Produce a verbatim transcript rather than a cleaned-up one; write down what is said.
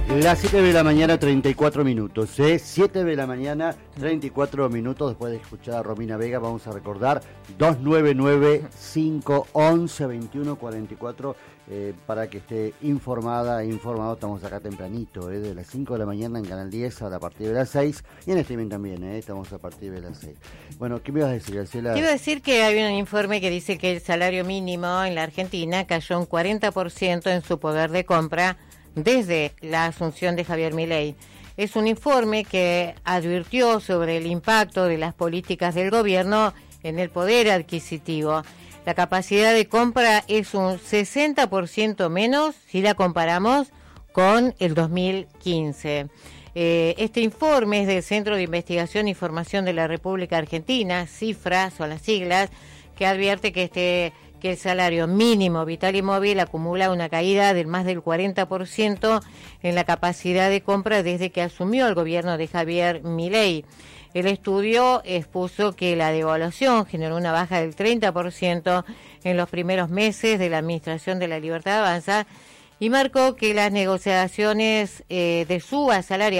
Las siete de la mañana, treinta y cuatro minutos. ¿eh? siete de la mañana, treinta y cuatro minutos. Después de escuchar a Romina Vega, vamos a recordar dos nueve nueve, cinco once, veintiuno cuarenta y cuatro eh, para que esté informada, informado. Estamos acá tempranito, ¿eh? de las cinco de la mañana en Canal diez a partir de las seis. Y en streaming también, ¿eh? estamos a partir de las seis. Bueno, ¿qué me ibas a decir, Graciela? Quiero decir que hay un informe que dice que el salario mínimo en la Argentina cayó un cuarenta por ciento en su poder de compra desde la asunción de Javier Milei. Es un informe que advirtió sobre el impacto de las políticas del gobierno en el poder adquisitivo. La capacidad de compra es un sesenta por ciento menos si la comparamos con el dos mil quince. Eh, este informe es del Centro de Investigación e Información de la República Argentina, CIFRA son las siglas, que advierte que este que el salario mínimo vital y móvil acumula una caída del más del cuarenta por ciento en la capacidad de compra desde que asumió el gobierno de Javier Milei. El estudio expuso que la devaluación generó una baja del treinta por ciento en los primeros meses de la administración de la Libertad Avanza y marcó que las negociaciones eh, de suba salarial